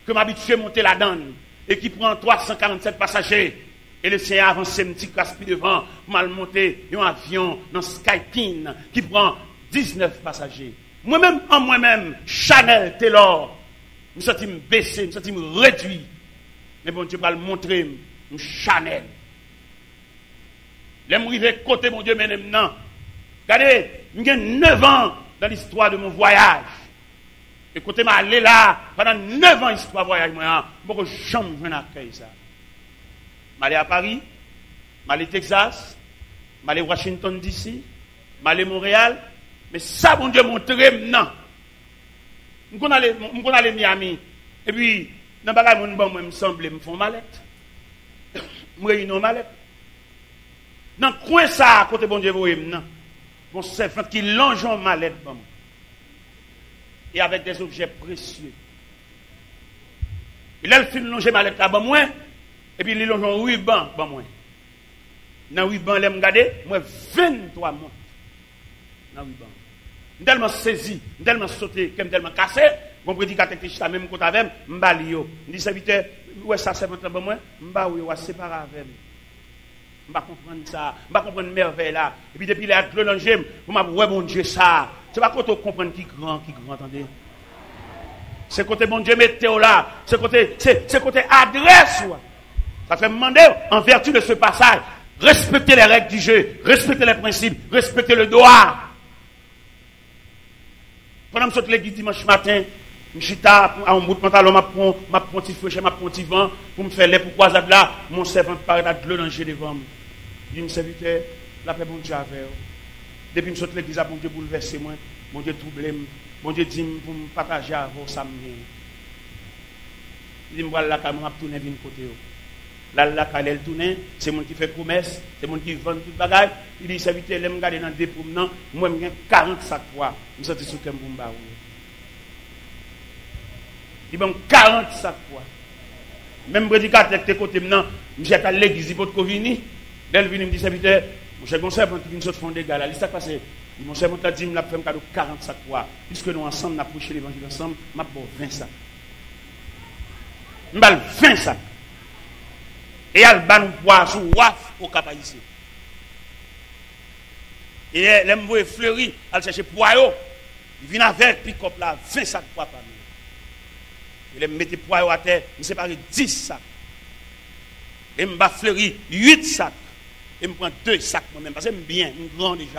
que m'habitue à monter la donne et qui prend 347 passagers. Et le Seigneur avance un petit caspi devant, mal monté un avion dans Skyteam qui prend 19 passagers. Moi-même, Chanel, Taylor, je me sens baissé, je me sens réduit. Mais bon Dieu va le montrer, Chanel. Les m'arriver côté mon Dieu maintenant. Regardez, j'ai 9 ans dans l'histoire de mon voyage. Et côté m'a allé là, pendant 9 ans histoire voyage, moi, je ne jamais accueillir ça. Je suis à Paris, je suis à Texas, je suis à Washington DC, je suis à Montréal. Mais ça, bon Dieu, montre maintenant. Je suis allé à Miami. Et puis, dans le bagage, moi, me semble, me font mallette. Je réunis une mallette. Dans le coin, ça, à côté, bon Dieu, vous voyez maintenant. Bon serpent qui longe en mallette, bon. Et avec des objets précieux. Et là, il fait longer mallette là, bon, moi. Et puis, il longe en ruban, bon, moi. Dans le ruban, il me regarde, moi, 23 mois. Dans le ruban. Je suis tellement saisi, je suis tellement sauté, je suis tellement cassé. Mon prédicateur qui est même côté avec moi, je me dis, serviteur, ouais, ça, c'est votre bon, moi. Je vais séparer avec moi. Je ne vais pas comprendre ça. Je ne vais pas comprendre merveille là. Et puis, depuis les glolangés, je vais ouais, bon Dieu, ça. C'est pas quand on comprend qui grand, attendez. C'est côté bon Dieu, météo là. C'est côté adresse. Ça fait me demander, en vertu de ce passage, respecter les règles du jeu, respecter les principes, respecter le droit. Pendant que je saute l'église dimanche matin, je suis à un bout de pantalon, je prends un petit fouché, je prends un petit vent, pour me faire les pourquoi là, mon servant paraît à glolanger devant moi. Il me serviteur, la paix, bon Dieu, avec vous. Depuis que je saute l'église, bon Dieu, bouleverser moi, bon Dieu, troubler moi, bon Dieu, dit pour me partager avec vous, ça me vient. Il dit, voilà, la caméra tourne, vient côté. Là, elle tourne, c'est moi qui fait promesse, c'est moi qui vend tout le bagage. Il dit, serviteur, je me garde dans des promenants, moi, je 40 sacs poids, je suis sorti sur le Kembumba. Il m'a 40 sacs poids. Même prédicateur qui est côté maintenant, je suis à l'église, il faut venir. Dès qu'il me dit, serviteur, mon cher conseil, quand il vient de fond des gars, là, il s'est passé. Mon cher conseil, il m'a fait un cadeau 40 sacs poids. Puisque nous ensemble, nous avons prêché l'évangile ensemble, je vais 20 sacs. Je vais 20 sacs. Et elle va nous boire sous waf au cap ici. Et elle me voit fleurir, elle cherche poireau. Il vient avec pick-up là, 20 sacs poids par nous. Il me met poireau à terre, il me sépare 10 sacs. Et me va fleurir 8 sacs. Et me prend 2 sacs moi-même, parce que je bien, je suis grand déjà.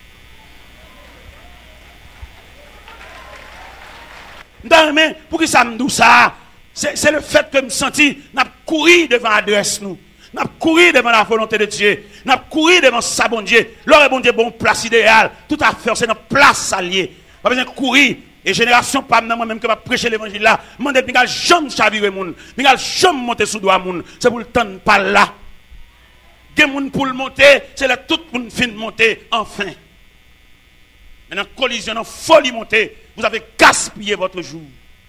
Non, pour que ça me dise ça? C'est le fait que je me sentis, n'a couru devant l'adresse nous. N'a couru devant la volonté de Dieu. N'a couru devant sa bon Dieu. L'heure est bon Dieu, bon place idéale. Tout à fait, c'est notre place alliée. Pas besoin de courir. Et génération, pas moi-même que va prêcher l'évangile là. Mon Dieu, je jamais chavirer moun. Je jamais monter sous doigt moun. C'est pour le temps pas là. Des moun pour le monter, c'est là tout le monde fin de monter, enfin. Maintenant, collision, folie monter, vous avez gaspillé votre jour.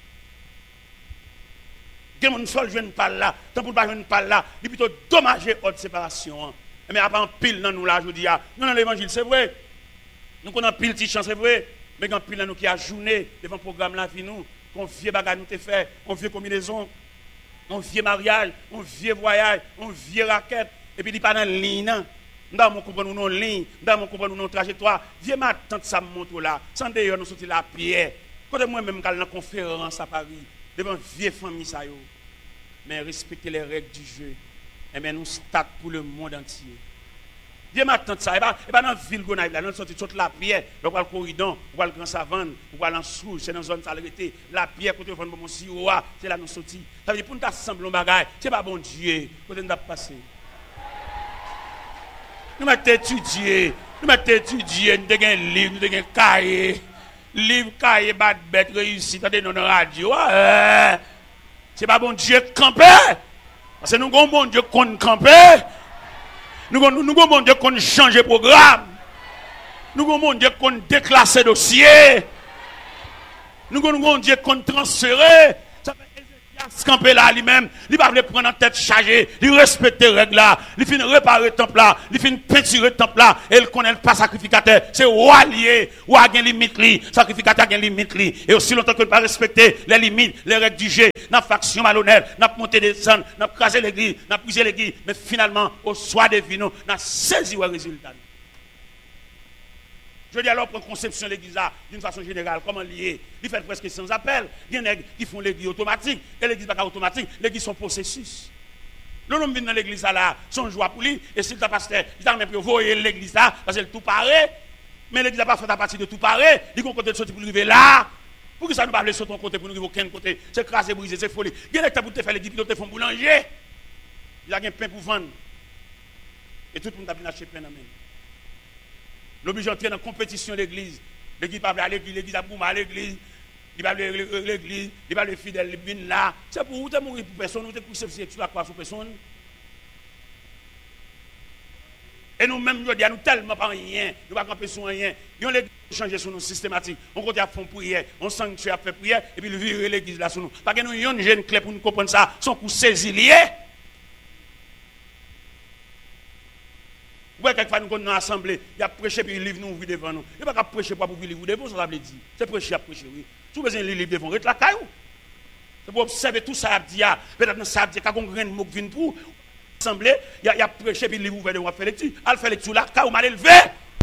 Des moun seul jeune pas là, tant pour pas jeune pas là, il plutôt dommager votre séparation. Mais après en pile dans nous là, je dis non dans l'évangile, c'est vrai. Nous connaissons pile petit chance, c'est vrai. Mais quand pile dans nous qui a journée devant le programme la vie nous, qu'on vieux bagage nous te fait, on vieux combinaison, on vieux mariage, on vieux voyage, on vieux raquette. Et puis il pas dans ligne. Dans mon comprendre nous ligne, dans mon comprendre nous trajectoire. Viens ma tante ça monte là. Sans d'ailleurs nous sortir la pierre. Quand moi même dans la conférence à Paris, devant vieille famille ça yo. Mais respecter les règles du jeu. Et bien nous start pour le monde entier. Viens ma tante ça et pas dans la ville Gonaïve là, nous sortir toute la pierre, on va le corridor, on va le grand savane, on va en sous, c'est dans zone salubrité. La pierre côté vendre mon sirop, c'est là nous sortir. Ça veut dire pour nous assembler un bagage, c'est pas bon Dieu, côté nous passer. Nous m'avons étudié, nous avons un livre, nous avons un cahier. Livre, cahier, bad bête, réussi, attendez, dans la radio. C'est pas bon Dieu camper. Parce que nous avons bon Dieu qu'on camper. Nous avons bon Dieu qu'on change de programme. Nous avons bon Dieu qu'on déclasse dossier. Nous avons bon Dieu qu'on transfère. Ça fait Ézéchias camper là lui-même, il va le prendre en tête chargée, il respecte les règles là, il finit réparer le temple là, il finit peinturer le temple là, et il connaît pas sacrificateur, c'est roi lié, roi a une limite li, sacrificateur a une limite li, et aussi longtemps que ne pas respecter les limites, les règles du jeu, n'a faction malhonnête, n'a monté des sons, n'a crasé l'église, n'a brisé l'église, mais finalement au soir des vins, n'a saisi le résultat. Je dis alors pour conception de l'église là, d'une façon générale, comment lier? Il fait presque sans appel. Il y en a qui font l'église automatique. Et l'église n'est pas automatique, l'église sont processus. L'homme vient dans l'église là, son joie pour lui, et si le pasteur, il a même pour voyer l'église là, parce que tout paraît. Mais l'église n'a pas fait à partir de tout paraît. Il y a un côté de sortir pour arriver là. Pour que ça ne pas aller sur ton côté, pour nous arriver aucun côté. C'est crasé, brisé, c'est folie. Il y a des pour te faire l'église, puis te font boulanger. Il y a un pain pour vendre. Et tout le monde a bien acheté pain dans la main. L'obligé d'entrer dans la compétition de l'église. L'église ne peut pas aller à l'église, l'église a boumé à l'église. Il va aller à l'église, il va aller fidèle, il vient là. C'est pour vous, tu es mourir pour personne, ou tu es pour que tu vas croire sur personne. Et nous-mêmes, nous disons tellement pas rien, nous ne pouvons pas camper sur rien. Nous avons changé sur nous systématique. On continue à faire prière, on sanctuaire à faire prière, et puis le virer l'église là sur nous. Parce que nous avons une jeune clé pour nous comprendre ça, son coup saisi lié. Ouais, quelquefois nous sommes dans l'assemblée, il y a prêché puis il livre nous ouvrir devant nous. Il n'y a pas prêcher pour vous livrer devant, ça veut dire. C'est prêcher à prêcher, oui. Si vous avez un livre devant, reste la caillou. C'est pour observer tout ça, peut-être que ça a dit, quand on a un mot qui vient pour l'assemblée, il y a prêché puis il livre ouvert devant, faire lecture. Elle fait lecture là, caillou mal élevé.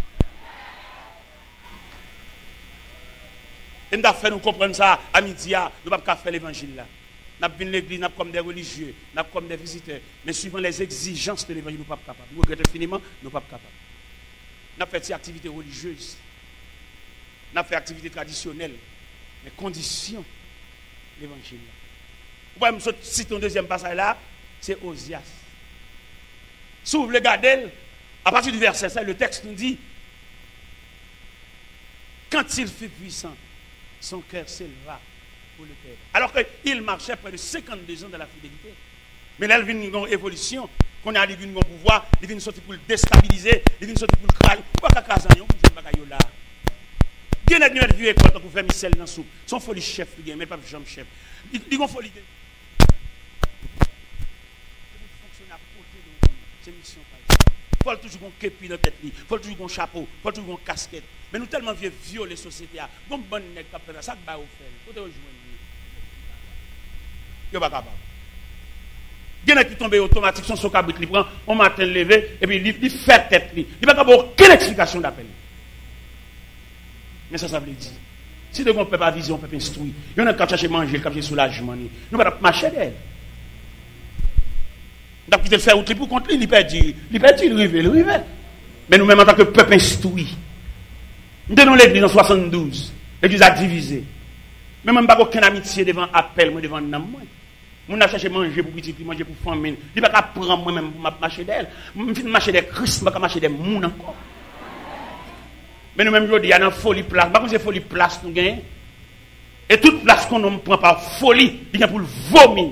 Et nous avons fait nous comprendre ça à midi, nous ne pouvons pas faire l'évangile là. Nous avons l'église, nous avons comme des religieux, nous avons comme des visiteurs. Mais suivant les exigences de l'évangile, nous ne sommes pas capables. Nous regrettons infiniment, nous ne sommes pas capables. Nous avons fait des activités religieuses. Nous avons fait des activités traditionnelles. Mais conditions de l'évangile. Vous pouvez me citer un deuxième passage là, c'est Osias. Si vous voulez regarder, à partir du verset 7, le texte nous dit, quand il fut puissant, son cœur s'éleva. Alors qu'il marchait près de 52 ans de la fidélité. Mais là, il vient une évolution. Qu'on a arrivé à un pouvoir, il vient sortir pour le déstabiliser, il vient sortir pour le crailler. Pourquoi il y a un là? Il y a une vie école pour faire Michel dans la soupe. Son folie chef, mais pas jamais chef. Il y a une folie. Fonctionner à côté de nous. C'est mission. Il faut toujours un képi dans la tête, il faut toujours un chapeau, il faut toujours une casquette. Mais nous tellement vieux violer la société. Comme bon nèg qui fait ça, ça va faire. Faut te rejoindre. Yo pas capable. Il y en a qui tombent automatique son cabrit, il prend on matin levé et puis il fait tête li. Il pas capable aucune explication d'appel. Mais ça veut dire si de on peut pas vision, on peut pas instruire. Il y en a qui chercher manger, qui chercher soulagement. Nous pas marcher d'elle. Donc il te fait outre pour contre lui, il perd, il rive. Mais nous-mêmes en tant que peuple instruit. Nous donnons l'église en 72. L'église a divisé. Mais même pas aucune amitié devant appel, moi devant nam moi. Mon a cherché manger pour petit, manger pour famille. Il pas prendre moi même pour marcher d'elle. Je fin marcher des Christ, pas marcher des moun encore. Mais nous même il y a une folie place, pas comme c'est folie place nous gagne. Et toute place qu'on ne prend par folie, il y a pour le vomir.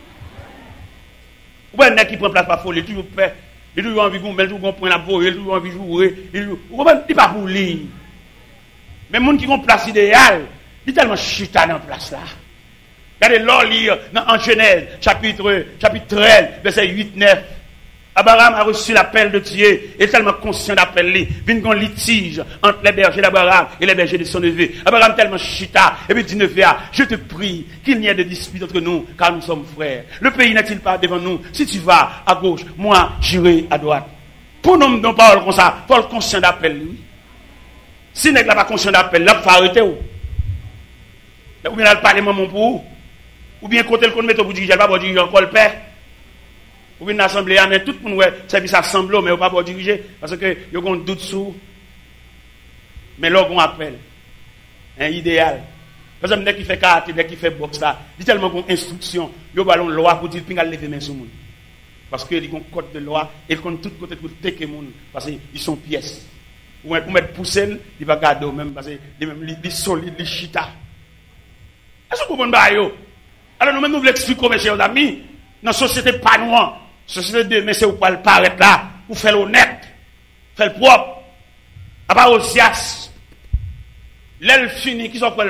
Ou bien qui prend place par folie, toujours fait, il toujours envie de mais toujours prend la voie, il toujours envie de jouer, il pas pour lui. Mais les gens qui ont place idéale, il est tellement chita dans la place là. Regardez l'or lire en Genèse, chapitre 13, verset 8-9. Abraham a reçu l'appel de Dieu, et tellement conscient d'appel lui. Il y a un litige entre les bergers d'Abraham et les bergers de son neveu. Abraham tellement chita, et puis dit neveu, je te prie qu'il n'y ait de dispute entre nous, car nous sommes frères. Le pays n'est-il pas devant nous? Si tu vas à gauche, moi j'irai à droite. Pour nous, non pas comme ça, il faut le conscient d'appel lui. Si n'est pas conscient d'appel, là, il faut arrêter. Ou bien il parle maman pour ou bien côté le compte mettre pour diriger, pas pour diriger encore le père. Ou bien l'assemblée, mais tout le monde ouais, service assemblée, mais pas pour diriger parce que il y a un doute sur. Mais là on appelle un idéal. Par exemple, dès qu'il fait karaté, dès qu'il fait boxe là, il tellement qu'on instruction, yo ballon loi pour dire pingal lever main sur monde. Parce que il ont code de loi et compte tout côté pour tecker monde parce qu'ils sont pièces. Ou pour mettre pousser, il va garder même parce que les solides, les chita. Est-ce que vous comprenez yo? Alors nous-mêmes nous voulons expliquer mes chers amis, dans la société pas noire, société de mais c'est où le paraître là, pour faire l'honnête, faire le propre. À part Osias, l'aile fini, qui sont quoi le faire?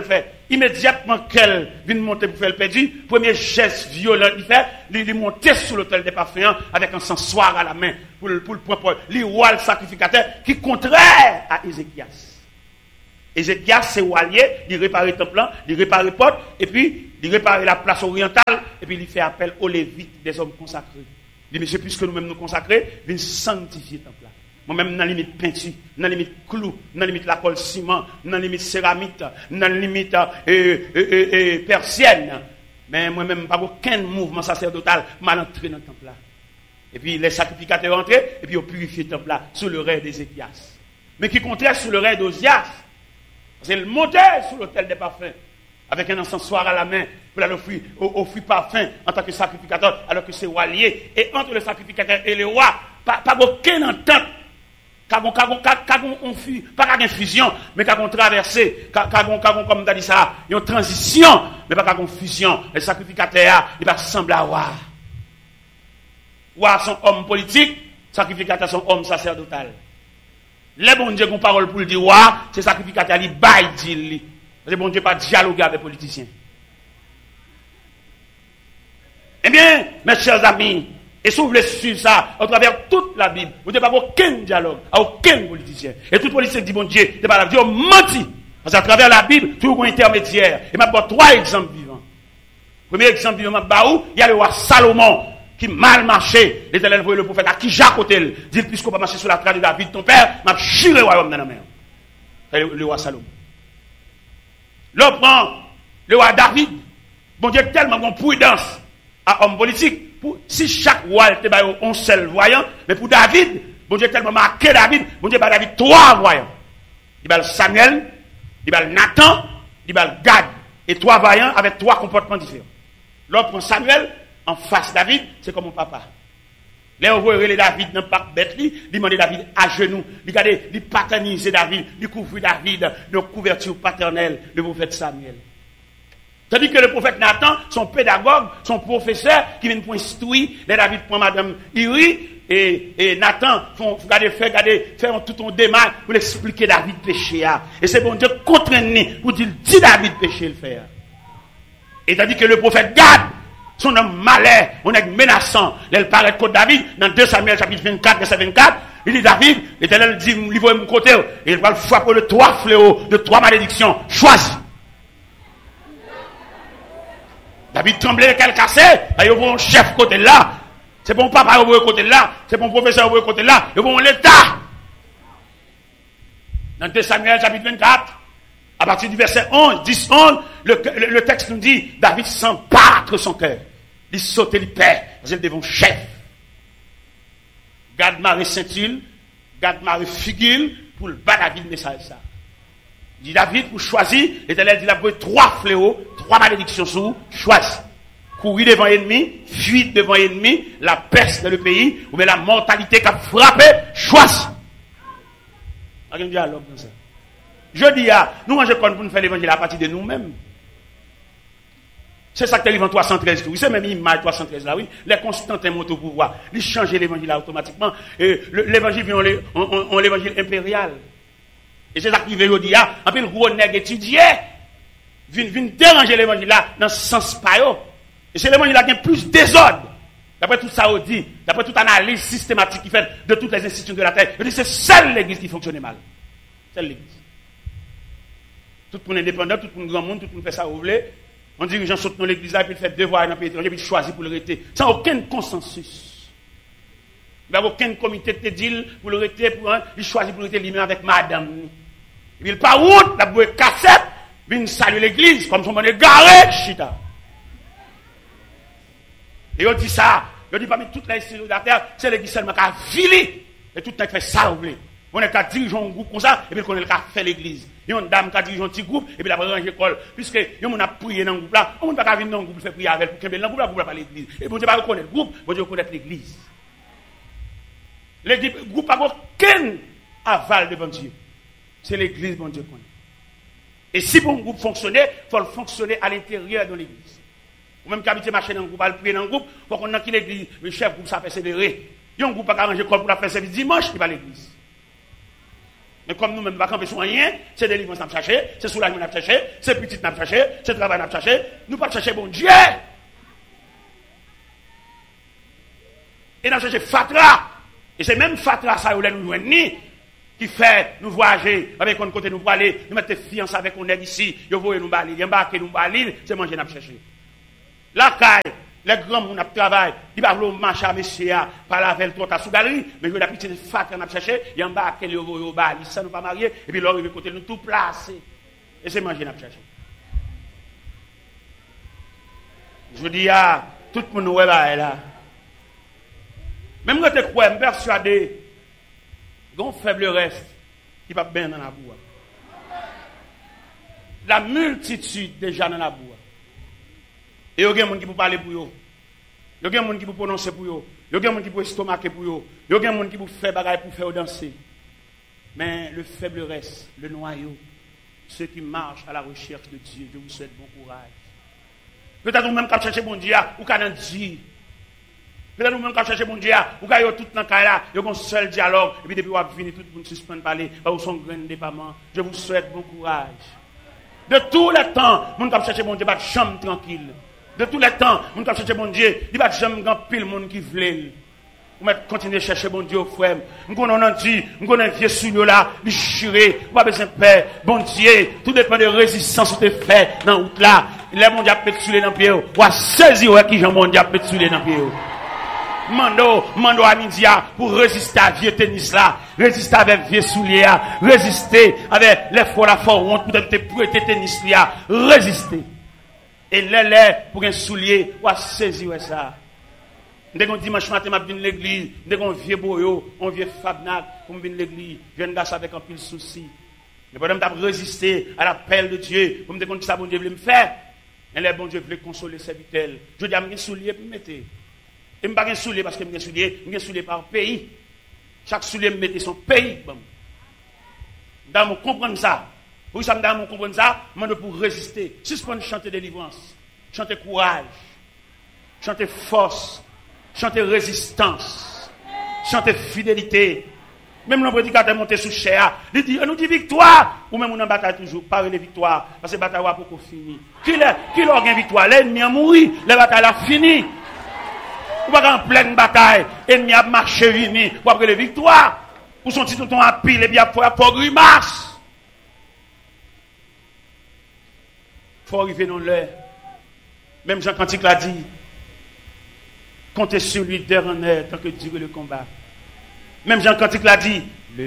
immédiatement qu'elle vient monter pour faire le perdu, premier geste violent il fait, il monter sur l'autel des parfums avec un encensoir à la main pour le prendre le sacrificateur qui est contraire à Ézéchias. Ézéchias, c'est Walier, il répare le temple, il répare les portes, et puis il répare la place orientale, et puis il fait appel aux Lévites, des hommes consacrés. Il dit, monsieur, puisque nous-mêmes nous consacrer, viens sanctifier le temple. Moi-même, dans la limite peinture, dans la limite clou, dans la limite la colle ciment, dans la limite céramique, dans la limite persienne. Mais moi-même, pas aucun mouvement sacerdotal m'a entré dans le temple là. Et puis les sacrificateurs entrés, et puis ils ont purifié le temple là, sous le règne d'Ézéchias. Mais qui comptait sous le règne d'Osias. C'est le monter sur l'autel des parfums, avec un encensoir à la main, pour aller offrir parfum en tant que sacrificateur, alors que c'est roi lié. Et entre le sacrificateur et le roi, pas aucune entente. Pas qu'une fusion, mais qu'une traversée, comme tu as dit ça, une transition, mais pas qu'une fusion. Le sacrificateur, il va ressembler à roi. Roi sont hommes politiques, sacrificateurs sont hommes sacerdotal. Les bon Dieu qui ont parole pour le dire roi, c'est sacrificateur, il baille dit. Parce que bon Dieu pas dialoguer avec les politiciens. Eh bien, mes chers amis, et si vous voulez suivre ça, à travers toute la Bible, vous n'avez pas aucun dialogue, à aucun politicien. Et tout politicien dit, bon Dieu, c'est pas la Dieu menti. Parce qu'à travers la Bible, toujours un intermédiaire. Et je vais vous 3 exemples vivants. Premier exemple vivant, il y a le roi Salomon, qui mal marché. L'Éternel voyait le prophète à qui Jacques Otel. Dit, puisqu'on va marcher sur la trace de David, ton père, m'a chiré le royaume dans la mer. C'est le roi Salomon. L'autre prend le roi David. Bon Dieu, tellement de prudence à homme politique. Si chaque roi était un seul voyant, mais pour David, bon Dieu tellement marqué David, bon Dieu David 3 voyants. Il va Samuel, il va Nathan, il va Gad. Et 3 voyants avec 3 comportements différents. L'autre prend Samuel, en face David, c'est comme mon papa. Là, on voit les David dans le parc bête, il demande David à genoux, il paterniser David, il couvrir David de couverture paternelle, le prophète Samuel. C'est-à-dire que le prophète Nathan, son pédagogue, son professeur, qui vient pour instruire, les David prend Madame Iri, et Nathan, faire tout un démarche pour expliquer David péché. Et c'est bon Dieu contraint pour dire, dis David péché le faire. Et c'est-à-dire que le prophète Gad, son homme malin, on est menaçant, il paraît contre David, dans 2 Samuel chapitre 24, verset 24, il dit David, l'Éternel dit, livre mon côté, et il va le frapper de 3 fléaux, de 3 malédictions, choisis. David tremblait, qu'elle cassait, il y a un chef côté là, c'est bon papa au côté là, c'est bon professeur au côté là, il y a bon l'État. Dans 2 Samuel chapitre 24, à partir du verset 10-11, le texte nous dit, David sent battre son cœur. Il saute, il perd, parce qu'il devant chef. Garde Marie Saint-Hil, garde Marie Figil, pour le bas David message ça. Il dit David, pour choisir, l'Éternel dit, il a pris 3 fléaux, 3 malédictions sous, choisis. Courir devant l'ennemi, fuir devant l'ennemi, la peste dans le pays, ou bien la mortalité qui a frappé, choisis. Il y a un dialogue dans ça. Je dis, nous, on pour nous faire l'évangile à partir de nous-mêmes. C'est ça que l'évangile 313, oui, c'est même l'image 313 là, oui. Les Constantins montent au pouvoir. Ils changent l'évangile là automatiquement. Et l'évangile vient en l'évangile impérial. Et c'est ça qui veut dire, en plus, le gros nègre étudié, vient déranger l'évangile là, dans ce sens pas. Et c'est l'évangile là qui a plus désordre. D'après tout ça, on dit, d'après toute analyse systématique qui fait de toutes les institutions de la terre, on dit c'est seule l'église qui fonctionne mal. Seule l'église. Tout le monde indépendant, tout le monde grand monde, tout le monde fait ça, vous voulez. On dit que les gens sautent dans l'église là, puis ils font devoir dans le pays étranger, puis ils choisissent pour le rester. Sans aucun consensus. Il n'y a aucun comité de deal pour le rester, il choisit pour le rester lui-même avec madame. Et puis il part route, la bouée cassette, puis il salue l'église, comme son monde est garé, chita. Et on dit ça, on dit parmi toutes les institutions de la terre, c'est l'église seulement qui a filé, et tout le monde fait ça, vous voulez. On est qu'à diriger un groupe comme ça, et puis on est qu'à faire l'église. Il y a une dame qui a dirigé un petit groupe, et puis la présence l'école. Puisque on a prié dans le groupe là, on ne peut pas venir dans le groupe, faire prier avec, pour que dans le groupe là, pas l'église. Et bon Dieu va reconnaître le groupe, bon Dieu reconnaître l'église. Le groupe n'a aucun aval devant Dieu. C'est l'église, bon Dieu connaît. Et si bon groupe fonctionnait, il faut le fonctionner à l'intérieur de l'église. Ou même qu'habiter marcher dans le groupe, à le prier dans le groupe, il faut qu'on ait qui l'église, le chef groupe, ça persévérer. Il y a un groupe qui a arrangé pour la faire service dimanche, il va à l'église. Mais comme nous-mêmes, nous ne pouvons pas rien, c'est délivrance qu'on a cherché, c'est soulagement qu'on a cherché, c'est petit qu'on a cherché, c'est travail qu'on a cherché. Nous ne pouvons pas chercher bon Dieu. Et nous cherchons Fatra. Et c'est même Fatra, ça, où nous joignons, qui fait nous voyager avec un côté nous pour aller, nous mettre fiancés avec un nègre ici, nous voyons nous balayer, embarquer nous balayer, c'est manger nous chercher. La caille, les grands gens qui travaillent, ils ne peuvent pas marcher à monsieur, par la veille, tout à sous galerie, mais je vais la petite Fatra qu'on a cherché, ils embarquent les voyons balayer, ça nous pas marier, et puis là, ils vont côté nous tout placer. Et c'est manger nous chercher. Je dis à tout le monde là. Même quand tu crois, je suis persuadé, il y a un faible reste qui va bien dans la boue. La multitude déjà dans la boue. Et il y a des gens qui peuvent parler pour eux. Il y a des gens qui peuvent prononcer pour eux. Il y a des gens qui peuvent estomaquer pour eux. Il y a des gens qui peuvent faire bagaille pour faire danser. Mais le faible reste, le noyau, ceux qui marchent à la recherche de Dieu, je vous souhaite bon courage. Peut-être vous-même qui cherchez bon Dieu, ou qui Dieu. Peut-être nous-mêmes qui cherchons mon Dieu, ou qui tout dans le cas là, il y a un seul dialogue, et puis depuis vous avez fini, tout le monde suspend de parler, vous sont grand dépendant. Je vous souhaite bon courage. De tous les temps, mon qui cherche mon Dieu, pas de chambre tranquille. De tous les temps, mon qui cherche mon Dieu, il va de chambre grand pile monde qui veut. Vous continuez à chercher mon Dieu, frère. Nous connaissons Dieu, nous connaissons vieux souillot là, déchiré, pas besoin de paix. Bon Dieu, tout dépend de résistance que tu fais dans la route là. Les mondes a pété dans le pied, ou à saisir qui j'en monde a pété dans le pied. Mando à midi pour résister à vieux tennis là, résister avec vieux souliers, résister avec les fois la fois honte pour te prêter tennis là, résister. Et les pour un soulier, ou à saisir ça. Dès qu'on dimanche matin, je viens à l'église, dès qu'on vieux boyo, on vieux fabnac, pour venir à l'église, je viens avec un pile souci. Mais pendant que je résister à l'appel de Dieu, pour me dire que ça bon Dieu veut me faire, et les bon Dieu veut consoler ses vitelles. Je dis à mes souliers pour me mettre. Et je ne suis pas soulier parce que je suis soulier par pays. Chaque soulier me met son pays. Dans mon comprendre ça. Pour ça, dans mon comprendre ça, je pour résister. Suspendre chanter délivrance, chanter courage, chanter force, chanter résistance, chanter fidélité. Même le prédicateur monté sous chair, il dit, nous dit victoire. Ou même on en bataille toujours, parler de victoire. Parce que la bataille va pour finir. Qui l'a gagné victoire? L'ennemi a mouru, la bataille a fini. Ou pas en pleine bataille, l'ennemi a marché vini pour après les victoires. Ou son petit tonton à pile et bien pour grimace. Il faut arriver dans l'heure. Même Jean Cantique l'a dit. Comptez sur lui dernier tant que dure le combat. Même Jean Cantique l'a dit.